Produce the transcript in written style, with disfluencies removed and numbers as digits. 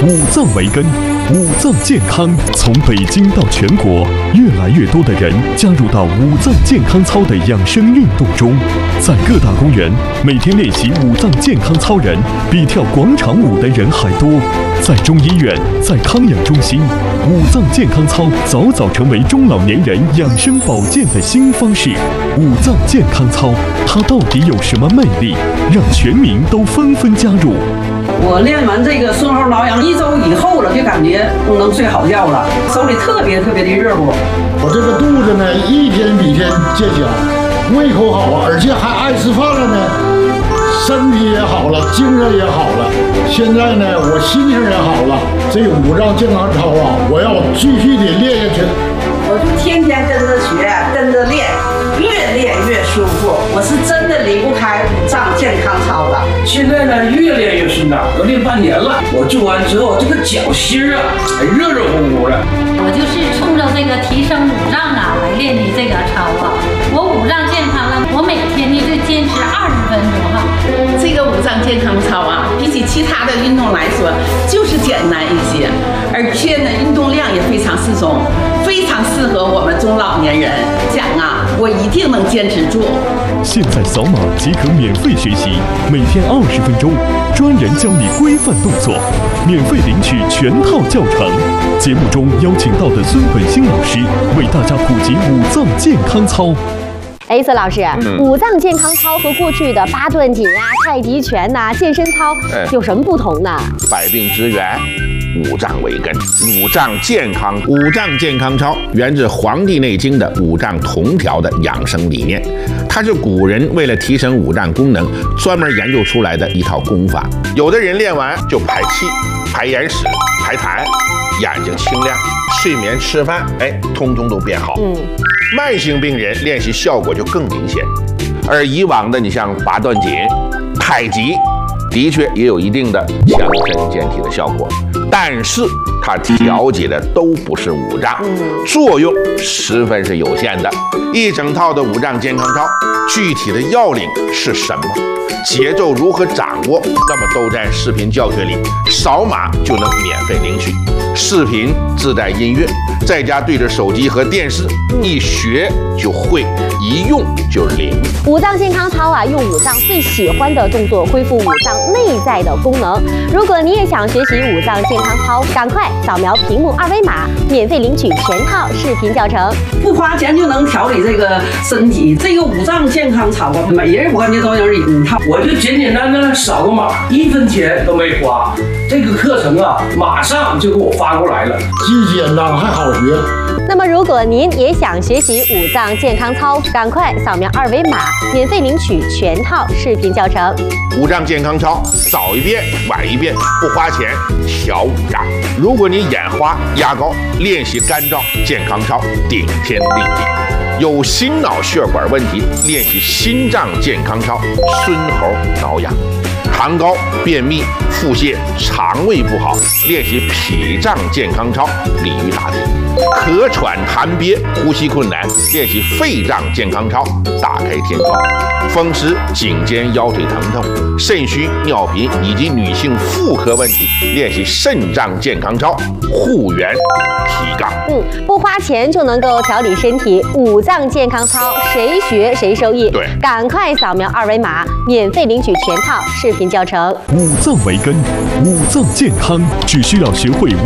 五脏为根，五脏健康。从北京到全国，越来越多的人加入到五脏健康操的养生运动中。在各大公园，每天练习五脏健康操人比跳广场舞的人还多。在中医院，在康养中心，五脏健康操早早成为中老年人养生保健的新方式。五脏健康操，它到底有什么魅力，让全民都纷纷加入？ 我练完这个顺后挠痒1周以后了，就感觉能睡好觉了，手里特别的热乎。 我这个肚子呢，一天比一天见小，胃口好啊，而且还爱吃饭了呢，身体也好了，精神也好了。现在呢，我心情也好了。这个五脏健康操啊，我要继续的练下去。 我就天天跟着学，跟着练，越练越舒服。我是真的离不开五脏健康操了。 现在呢，越练越顺畅，都练半年了。我做完之后，这个脚心啊，还热乎乎的。 我就是冲着这个提升五脏啊来练的这个操啊。我五脏健康了，我每天呢就坚持20分钟哈。 这个五脏健康操啊，比起其他的运动来说，就是简单一些，而且呢，运动量也非常适中，非常适合我们中老年人。讲啊，我一定能坚持住。 现在扫码即可免费学习，每天20分钟，专人教你规范动作，免费领取全套教程。节目中邀请到的孙本兴老师为大家普及五脏健康操。 孙老师，五脏健康操和过去的八段锦啊、太极拳呐、健身操有什么不同呢？ 百病之源，五脏为根，五脏健康。五脏健康操源自《黄帝内经》的五脏同调的养生理念，它是古人为了提升五脏功能专门研究出来的一套功法。有的人练完就排气、排眼屎、排痰，眼睛清亮，睡眠、吃饭，通通都变好。慢性病人练习效果就更明显，而以往的你像八段锦、太极，的确也有一定的强身健体的效果，但是它调节的都不是五脏，作用十分是有限的。一整套的五脏健康操，具体的要领是什么？节奏如何掌握？那么都在视频教学里，扫码就能免费领取。视频自带音乐，在家对着手机和电视，一学就会，一用就灵。 五脏健康操啊，用五脏最喜欢的动作恢复五脏内在的功能。如果你也想学习五脏健康操，赶快扫描屏幕2维码，免费领取全套视频教程。 不花钱就能调理这个身体，这个五脏健康操啊，每人我感觉都有一套。 我就简简单单扫个码，1分钱都没花。这个课程啊，马上就给我发过来了， 既简单还好学。 那么，如果您也想学习五脏健康操，赶快扫描2维码，免费领取全套视频教程。 五脏健康操，早一遍晚一遍，不花钱调五脏。如果你眼花、牙膏，练习肝脏健康操，顶天立地。有心脑血管问题，练习心脏健康操，孙猴挠痒。痰高、便秘、腹泻、肠胃不好，练习脾脏健康操，鲤鱼打挺。咳喘痰憋、呼吸困难，练习肺脏健康操，打开天窗。风湿、颈肩腰腿疼痛、肾虚、尿频以及女性妇科问题，练习肾脏健康操，护元提杠。 不花钱就能够调理身体，五脏健康操谁学谁受益。 对， 赶快扫描2维码，免费领取全套视频教程。 五脏为根，五脏健康，只需要学会